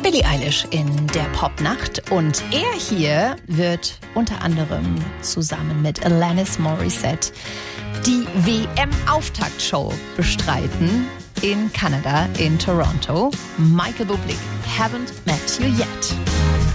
Billie Eilish in der Popnacht und er hier wird unter anderem zusammen mit Alanis Morissette die WM-Auftaktshow bestreiten in Kanada, in Toronto. Michael Bublé, Haven't Met You Yet.